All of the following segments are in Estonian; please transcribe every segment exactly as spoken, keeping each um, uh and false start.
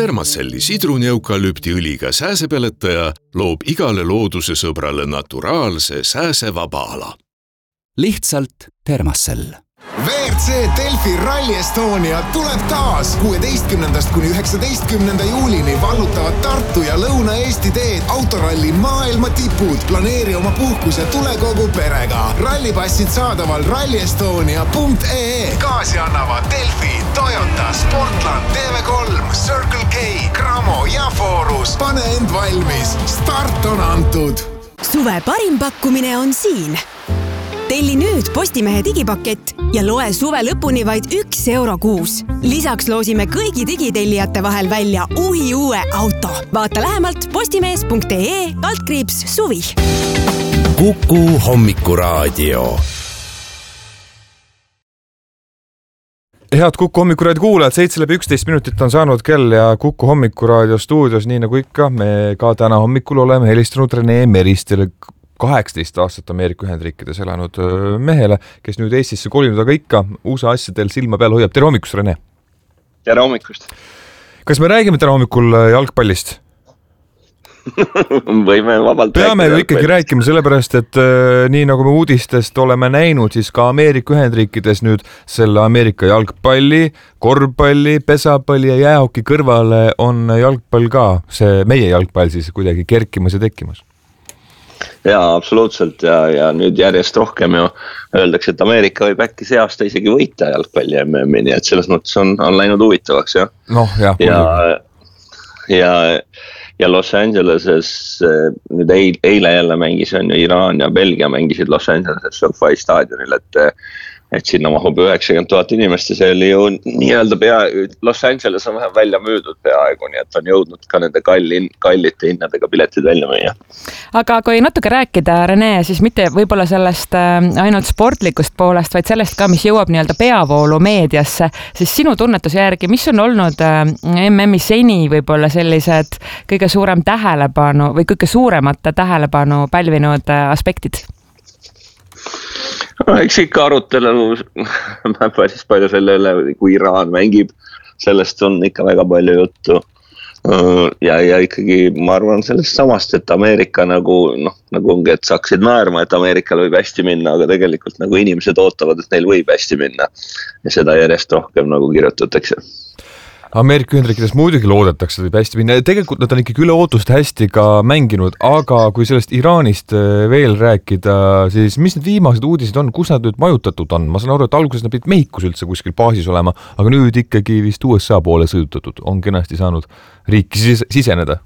Thermacelli sidruni-eukalüptiõliga sääsepeletaja loob igale looduse sõbrale naturaalse sääsevaba ala. Lihtsalt Thermacell. V R C Delfi Rally Estonia tuleb taas kuueteistkümnendast kuni üheksateistkümnenda juulini vallutavad Tartu ja Lõuna-Eesti teed autoralli maailma tipud. Planeeri oma puhkus ja tule kogu perega. Rallipassid saadaval rallyestonia punkt ee ee. Gaasi annavad Delfi, Toyota, Sportland, T V kolm, Circle K, Cramo ja Forus. Pane end valmis. Start on antud. Suve parim pakkumine on siin. Telli nüüd Postimehe digipakett ja loe suve lõpuni vaid üks euro kuus. Lisaks loosime kõigi digitellijate vahel välja uhi uue auto. Vaata lähemalt postimees punkt ee ee altkriips suvi. Kuku hommikuraadio. Head Kuku hommikuraadio kuulajad, seitse läbi üksteist minutit on saanud kell ja Kuku hommikuraadio stuudios, nii nagu ikka, me ka täna hommikul oleme helistanud Rene Meristele, kaheksateist aastat Ameerika Ühendriikides elanud mehele, kes nüüd Eestisse kolinud, aga ikka U S A asjadel silma peal hoiab. Tere hommikust, Rene! Tere hommikust! Kas me räägime täna hommikul jalgpallist? Võime vabalt Peame ju ikkagi rääkima sellepärast, et äh, nii nagu me uudistest oleme näinud, siis ka Ameerika Ühendriikides nüüd selle Ameerika jalgpalli, korvpalli, pesapalli ja jäähoki kõrvale on jalgpall ka, see meie jalgpall siis kuidagi kerkimas ja tekkimas. Jaa, absoluutselt ja, ja nüüd järjest rohkem ju öeldakse, et Ameerika võib äkki see aasta isegi võita jalgpalli M M-i, nii et selles mõttes on, on läinud huvitavaks. Ja, noh, jah, ja, ja, ja Los Angeleses nüüd eile, eile jälle mängis on ju Iraan ja Belgia mängisid Los Angeleses SoFi staadionil, et et sinna mahub üheksakümmend tuhat inimest ja see oli ju nii-öelda pea, Los Angeles on vähem välja müüdud peaaegu, nii et on jõudnud ka nende kalli, kallite hinnadega piletid välja müüa. Aga kui natuke rääkida, Rene, siis mitte võib-olla sellest ainult sportlikust poolest, vaid sellest ka, mis jõuab nii-öelda peavoolu meediasse, siis sinu tunnetuse järgi, mis on olnud M M-i seni võib-olla sellised kõige suurem tähelepanu või kõige suuremate tähelepanu pälvinud aspektid? No, eks ikka arutelu päris palju selle üle, kui Iraan mängib, sellest on ikka väga palju juttu ja, ja ikkagi ma arvan sellest samast, et Ameerika nagu, noh, nagu ongi, et saaksid naerma, et Ameerikal võib hästi minna, aga tegelikult nagu inimesed ootavad, et neil võib hästi minna ja seda järjest rohkem nagu kirjutatakse. Ameerika Ühendriikides muidugi loodetakse, et võib hästi minna. Tegelikult nad on ikkagi üle ootust hästi ka mänginud, aga kui sellest Iraanist veel rääkida, siis mis need viimased uudised on, kus nad nüüd majutatud on? Ma saan aru, et alguses nad pidid Mehhikus üldse kuskil baasis olema, aga nüüd ikkagi vist U S A poole sõidutatud. On kenasti saanud riiki siseneda.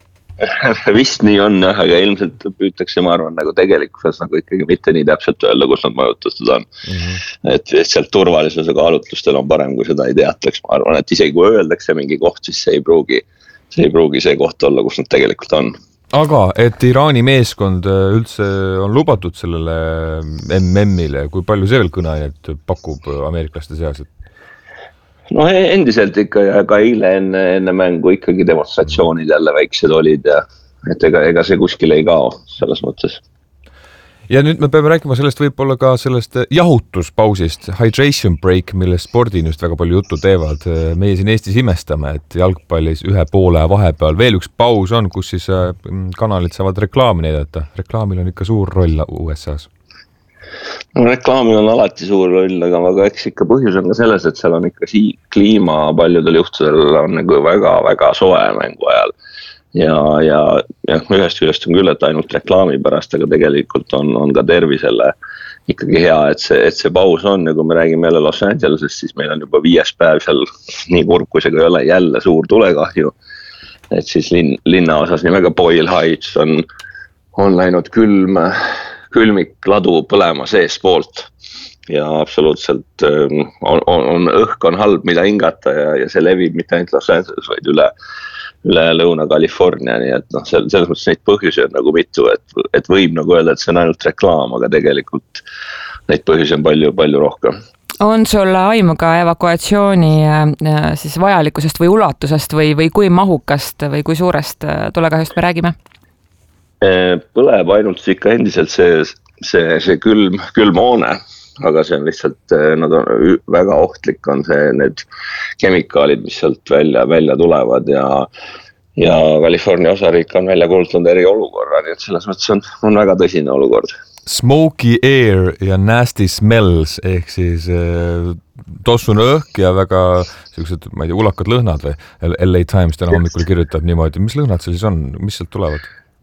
Vist nii on, aga ilmselt püütakse, ma arvan, nagu tegelikkuses nagu ikkagi mitte nii täpselt öelda, kus nad majutatud on. Mm-hmm. Et sealt turvalisuse kaalutlustel on parem, kui seda ei teataks. Ma arvan, et isegi kui öeldakse mingi koht, siis see ei pruugi, see ei pruugi see koht olla, kus nad tegelikult on. Aga et Iraani meeskond üldse on lubatud sellele M M-ile, kui palju see veel kõneainet pakub ameeriklaste seas? No endiselt ikka ja ka eile enne, enne mängu ikkagi demonstratsioonid jälle väiksed olid ja et ega, ega see kuskil ei kao selles mõttes. Ja nüüd me peame rääkima sellest võib-olla ka sellest jahutuspausist, hydration break, millest spordin just väga palju juttu teevad. Meie siin Eestis imestame, et jalgpallis ühe poole vahepeal veel üks paus on, kus siis kanalid saavad reklaami näidata. Reklaamil on ikka suur roll U S A-s. No, reklaamil on alati suur roll, aga väga eks ikka põhjus on ka selles, et seal on ikka sii, kliima paljudel juhtudel on nagu väga-väga soe mängu ajal. Ja, ja, ja ühest küljest on küll, et ainult reklaami pärast, aga tegelikult on, on ka tervisele ikkagi hea, et see, et see paus on ja kui me räägime jälle Los Angelesest, siis meil on juba viies päev seal nii kurb, kui see ei ole jälle suur tulekahju. Et siis lin, linna osas nimega Boyle Heights on, on läinud külm külmik ladu põlema sees poolt ja absoluutselt on, on, on õhk on halb, mida hingata ja, ja see levib mitte ainult Los Angeles, vaid üle, üle Lõuna-California, nii et noh, selles mõttes neid põhjusi on nagu mitu, et, et võib nagu öelda, et see on ainult reklaam, aga tegelikult neid põhjusi on palju, palju rohkem. On sul aimu ka evakuatsiooni siis vajalikkusest või ulatusest või, või kui mahukast või kui suurest tulekahjust me räägime? Põleb ainult ikka endiselt see, see, see külm, külm hoone aga see on lihtsalt, nad on väga ohtlik on see, need kemikaalid, mis sealt välja, välja tulevad ja, ja California osariik on välja kuulutanud eri olukorra, nii et selles mõttes on, on väga tõsine olukord. Smoky air ja nasty smells ehk siis äh, tossune õhk ja väga sellised, ma ei tea, ulakad lõhnad või L A Times täna hommikul kirjutab niimoodi, mis lõhnad seal siis on, mis sealt tulevad?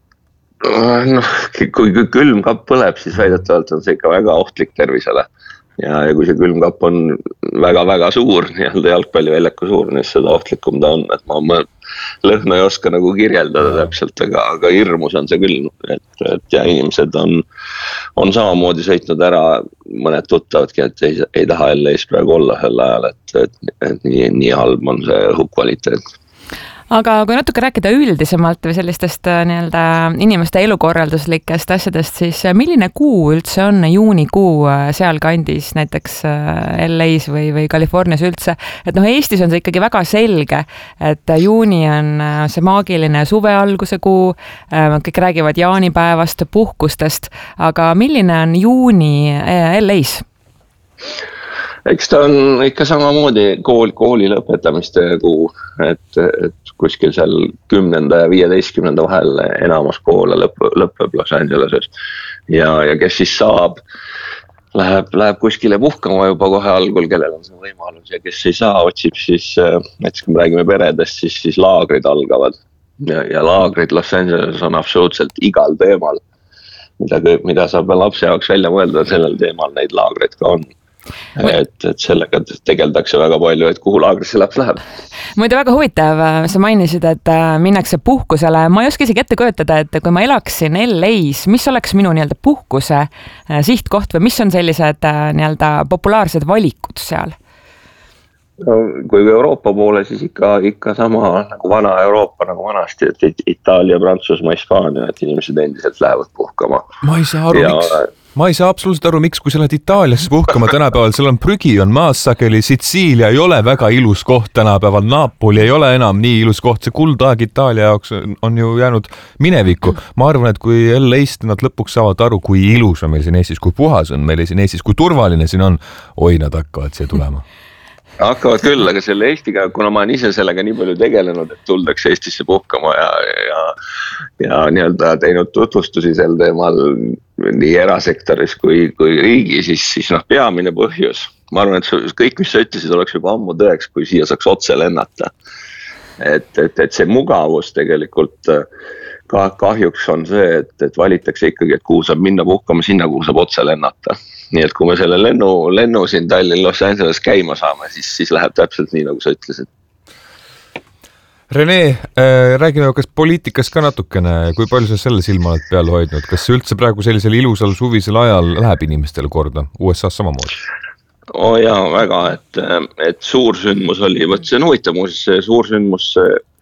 Noh, kui külmkapp põleb, siis väidetavalt on see ikka väga ohtlik tervisele ja, ja kui see külmkapp on väga-väga suur, nii-öelda jalgpalliväljaku suur, siis seda ohtlikum ta on, et ma, ma lõhna ei oska nagu kirjeldada täpselt, aga, aga hirmus on see küll, et, et ja inimesed on, on samamoodi sõitnud ära, mõned tuttavadki, et ei, ei taha L A-s praegu olla sel ajal, et, et, et nii, nii halb on see õhukvaliteet. Aga kui natuke rääkida üldisemalt või sellistest nii-öelda inimeste elukorralduslikest asjadest, siis milline kuu üldse on juunikuu sealkandis näiteks L A-s või, või Californias üldse? Et noh, Eestis on see ikkagi väga selge, et juuni on see maagiline suve alguse kuu, kõik räägivad jaanipäevast, puhkustest, aga milline on juuni L A-s? Eks ta on ikka samamoodi kool, kooli lõpetamiste kuu, et, et kuskil seal kümnenda ja viieteistkümnenda vahel enamus koole lõpp, lõppeb Los Angeleses ja, ja kes siis saab, läheb, läheb kuskile puhkama juba kohe algul, kellel on see võimalus ja kes ei saa, otsib siis, näiteks kui me räägime peredest, siis, siis laagrid algavad ja, ja laagrid Los Angeleses on absoluutselt igal teemal, mida, mida saab lapse jaoks välja mõelda, sellel teemal neid laagreid ka on. Et, et sellega tegeldakse väga palju, et kuhu laagrisse laps läheb. Muide väga huvitav, sa mainisid, et minnakse puhkusele. Ma ei oska isegi ette kujutada, et kui ma elaksin L A-s, mis oleks minu nii-öelda puhkuse sihtkoht või mis on sellised nii-öelda populaarsed valikud seal? No, kui Euroopa poole, siis ikka, ikka sama nagu vana Euroopa nagu vanasti, et Itaalia, Prantsusmaa, Hispaania, et inimesed endiselt lähevad puhkama. Ma ei saa aru, ja, miks? Ma ei saa absoluutselt aru, miks, kui sa lähed Itaaliasse puhkama tänapäeval, seal on prügi, on maas sageli, Sitsiilia ei ole väga ilus koht tänapäeval, Napoli ei ole enam nii ilus koht, see kuldaeg Itaalia jaoks on ju jäänud minevikku. Ma arvan, et kui L A-st nad lõpuks saavad aru, kui ilus on meil siin Eestis, kui puhas on meil siin Eestis, kui turvaline siin on, oi, nad hakkavad siia tulema. Hakkavad küll, aga selle Eestiga, kuna ma olen ise sellega nii palju tegelenud, et tuldakse Eestisse puhkama ja, ja, ja nii-öelda teinud tutvustusi sel teemal nii erasektoris kui, kui riigi, siis, siis noh, peamine põhjus. Ma arvan, et kõik, mis sa ütlesid, oleks juba ammu tõeks, kui siia saaks otse lennata. Et, et, et see mugavus tegelikult ka, kahjuks on see, et, et valitakse ikkagi, et kuhu saab minna puhkama sinna, kuhu saab otse lennata. Nii et kui me selle lennu, lennu siin Tallinn Los Angeles käima saame, siis, siis läheb täpselt nii, nagu sa ütlesid. Rene, äh, räägime kas poliitikas ka natukene, kui palju sa selle silma oled peal hoidnud, kas üldse praegu sellisel ilusal suvisel ajal läheb inimestele korda U S A samamoodi? Oh jaa, väga, et, et suur sündmus oli, võt see on huvitav muuseas, see suur sündmus,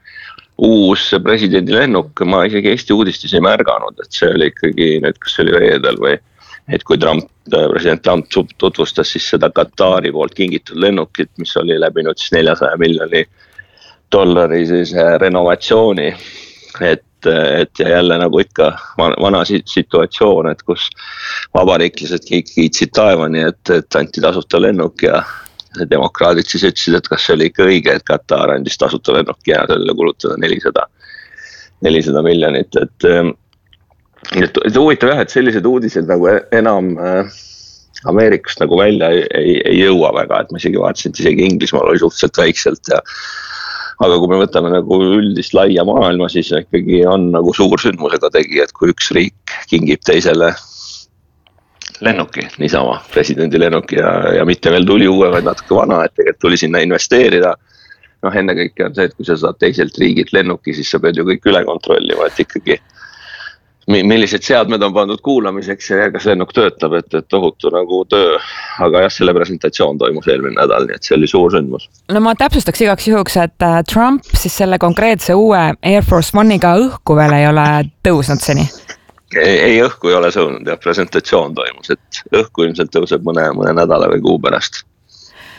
uus presidendi lennuk, ma isegi Eesti uudistis ei märganud, et see oli ikkagi, nüüd kas see oli reedel või et kui Trump, president Trump tutvustas siis seda Katari poolt kingitud lennukit, mis oli läbinud siis neljasaja miljoni dollari siis renovatsiooni, et, et ja jälle nagu ikka vana situatsioon, et kus vabariiklased kiitsid taevani, et, et anti tasuta lennuk ja demokraadid siis ütlesid, et kas see oli ikka õige, et Katar andis tasuta lennuk ja sellele kulutada nelisada, nelisada miljonit, et et huvitav jah, et sellised uudised nagu enam äh, Ameerikast nagu välja ei, ei, ei jõua väga, et ma isegi vaatasin, et isegi Inglismaal oli suhteliselt väikselt ja aga kui me võtame nagu üldist laia maailma, siis ikkagi on nagu suur sündmusega tegi, et kui üks riik kingib teisele lennuki, niisama presidendi lennuki ja, ja mitte veel tuli uue, vaid natuke vana, et tegelikult tuli sinna investeerida. Noh, enne kõike on see, et kui sa saad teiselt riigilt lennuki, siis sa pead ju kõik üle kontrollima, et ikkagi millised seadmed on pandud kuulamiseks ja kas lennuk töötab, et, et tohutu nagu töö, aga jah, selle presentatsioon toimus eelmine nädal, nii et see oli suur sündmus. No ma täpsustaks igaks juhuks, et Trump siis selle konkreetse uue Air Force One'iga õhku veel ei ole tõusnud seni? Ei, ei õhku ei ole sõunud ja presentatsioon toimus, et õhku ilmselt tõuseb mõne, mõne nädala või kuu pärast.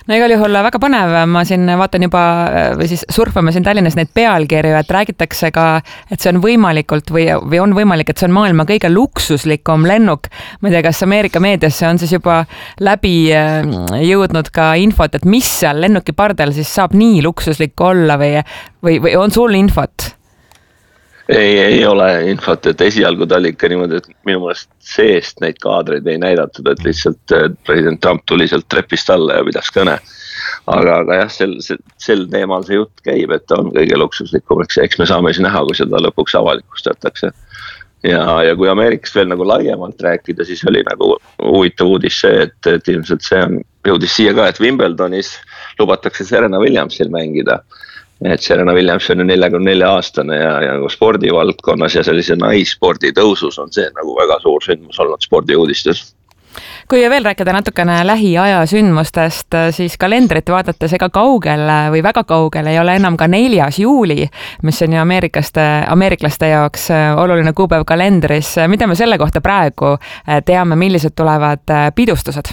no igal juhul väga põnev, ma siin vaatan juba või siis surfame siin Tallinnas neid pealkirju, et räägitakse ka, et see on võimalikult või, või on võimalik, et see on maailma kõige luksuslikum lennuk. Ma ei tea, kas Ameerika meediasse on siis juba läbi jõudnud ka infot, et mis seal lennuki pardel siis saab nii luksuslik olla või, või, või on sul infot? Ei, ei ole infot, et esialgu ta oli ikka niimoodi, et minu mõelest seest neid kaadreid ei näidatud, et lihtsalt president Trump tuli sealt trepist alla ja pidas kõne. Aga, aga jah, sel, sel teemal see jutt käib, et ta on kõige luksuslikum, eks, eks me saame siis näha, kui seda lõpuks avalikustatakse. Ja, ja kui Ameerikast veel nagu laiemalt rääkida, siis oli nagu huvitav uudis see, et, et ilmselt see on jõudis siia ka, et Wimbledonis lubatakse Serena Williamsil mängida. Et Serena Williams on neljakümne nelja aastane ja, ja nagu spordivaldkonnas ja sellise naisspordi tõusus on see nagu väga suur sündmus olnud spordiuudistes. Kui veel rääkida natukene lähiaja sündmustest, siis kalendrit vaadates ega kaugel või väga kaugel ei ole enam ka neljas juuli, mis on ju ameeriklaste, ameeriklaste jaoks oluline kuupäev kalendris. Mida me selle kohta praegu teame, millised tulevad pidustused?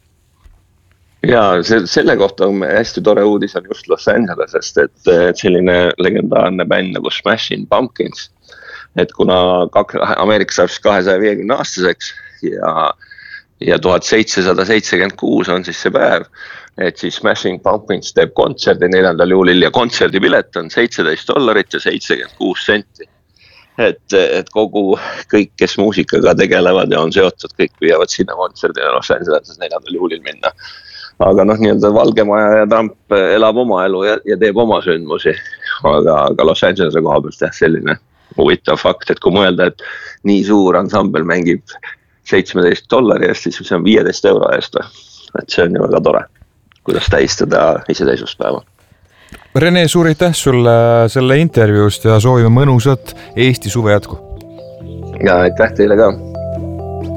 Ja see, selle kohta on hästi tore uudis on just Los Angelesest, et, et selline legendaarne bänd nagu Smashing Pumpkins, et kuna Ameerikas saab kahesaja viiekümne aastaseks ja, ja tuhat seitsesada seitsekümmend kuus on siis see päev, et siis Smashing Pumpkins teeb kontserdi neljandal juulil ja kontserdipilet on seitseteist dollarit ja seitsekümmend kuus senti. Et, et kogu kõik, kes muusikaga tegelevad ja on seotud, kõik püüavad sinna kontserdile Los Angeleses neljandal juulil minna. Aga noh, nii-öelda Valgemaja ja Trump elab oma elu ja, ja teeb oma sündmusi, aga, aga Los Angelese koha pealt jah, selline huvitav fakt, et kui mõelda, et nii suur ansambel mängib seitsmeteist dollari eest, siis see on viieteist euro eest, et see on ju väga tore, kuidas tähistada iseseisvuspäeva. Rene, suur aitäh sulle selle intervjuust ja soovime mõnusat Eesti suve jätku. Ja aitäh teile ka.